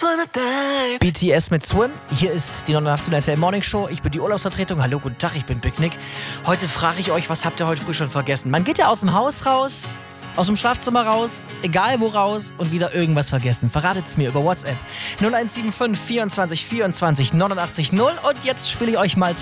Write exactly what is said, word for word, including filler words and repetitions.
B T S mit Swim. Hier ist die neunundachtzig R T L Morning Show. Ich bin die Urlaubsvertretung. Hallo, guten Tag, ich bin Big Nick. Heute frage ich euch, was habt ihr heute früh schon vergessen? Man geht ja aus dem Haus raus, aus dem Schlafzimmer raus, egal wo raus und wieder irgendwas vergessen. Verratet es mir über WhatsApp. null eins sieben fünf vierundzwanzig vierundzwanzig neunundachtzig null und jetzt spiele ich euch mal